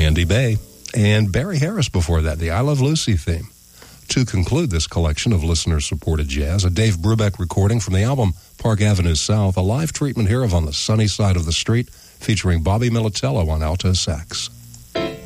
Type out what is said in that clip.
Andy Bay, and Barry Harris before that, the I Love Lucy theme. To conclude this collection of listener-supported jazz, a Dave Brubeck recording from the album Park Avenue South, a live treatment here of On the Sunny Side of the Street, featuring Bobby Militello on alto sax.